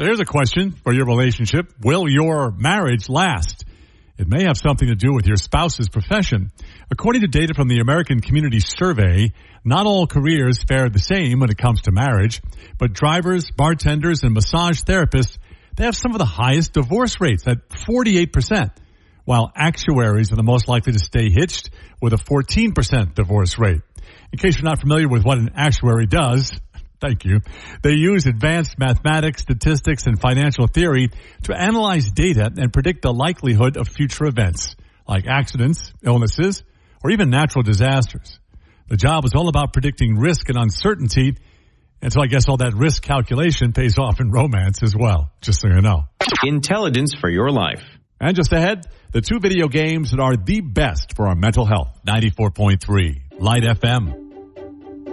So here's a question for your relationship. Will your marriage last? It may have something to do with your spouse's profession. According to data from the American Community Survey, not all careers fare the same when it comes to marriage, but drivers, bartenders, and massage therapists, they have some of the highest divorce rates at 48%, while actuaries are the most likely to stay hitched with a 14% divorce rate. In case you're not familiar with what an actuary does, thank you. They use advanced mathematics, statistics, and financial theory to analyze data and predict the likelihood of future events, like accidents, illnesses, or even natural disasters. The job is all about predicting risk and uncertainty, and so I guess all that risk calculation pays off in romance as well, just so you know. Intelligence for your life. And just ahead, the two video games that are the best for our mental health. 94.3 Light FM.